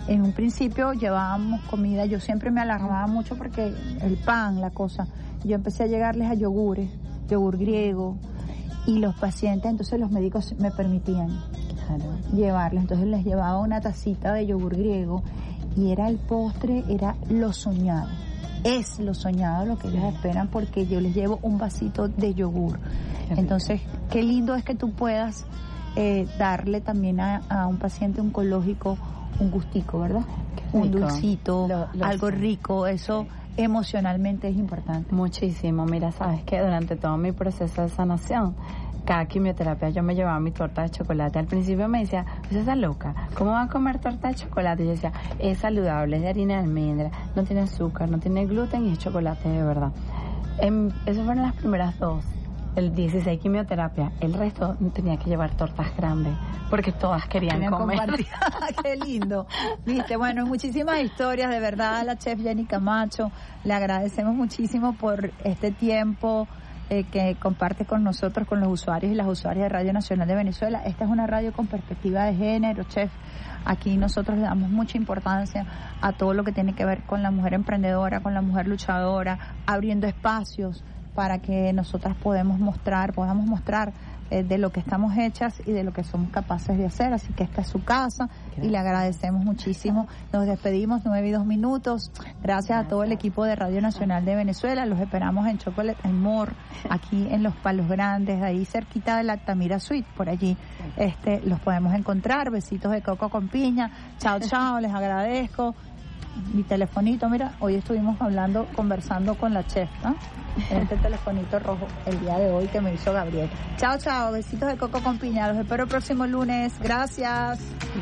en un principio llevábamos comida, yo siempre me alarmaba mucho porque el pan, la cosa, yo empecé a llegarles a yogur griego, y los pacientes, entonces los médicos me permitían llevarles, entonces les llevaba una tacita de yogur griego, y era el postre, era lo soñado, es lo soñado lo que ellos esperan, porque yo les llevo un vasito de yogur. Entonces, qué lindo es que tú puedas darle también a un paciente oncológico un gustico, ¿verdad? Un dulcito, algo rico, eso emocionalmente es importante. Muchísimo. Mira, sabes que durante todo mi proceso de sanación, cada quimioterapia yo me llevaba mi torta de chocolate. Al principio me decía, pues esa loca, ¿cómo va a comer torta de chocolate? Y yo decía, es saludable, es de harina de almendra, no tiene azúcar, no tiene gluten y es chocolate de verdad. Esas fueron las primeras 2. El 16 quimioterapia, el resto tenía que llevar tortas grandes, porque todas querían comer. Qué lindo. Viste, bueno, muchísimas historias, de verdad, a la chef Jenny Camacho, le agradecemos muchísimo por este tiempo que comparte con nosotros, con los usuarios y las usuarias de Radio Nacional de Venezuela. Esta es una radio con perspectiva de género, chef. Aquí nosotros le damos mucha importancia a todo lo que tiene que ver con la mujer emprendedora, con la mujer luchadora, abriendo espacios para que nosotras podamos mostrar de lo que estamos hechas y de lo que somos capaces de hacer. Así que esta es su casa y le agradecemos muchísimo. Nos despedimos, 9:02. Gracias a todo el equipo de Radio Nacional de Venezuela. Los esperamos en Chocolate and More, aquí en Los Palos Grandes, ahí cerquita de la Altamira Suite, por allí los podemos encontrar. Besitos de coco con piña. Chao, chao, les agradezco. Mi telefonito, mira, hoy estuvimos conversando con la chef, ¿no? Este telefonito rojo el día de hoy que me hizo Gabriel. Chao, chao, besitos de coco con piña, los espero el próximo lunes, gracias.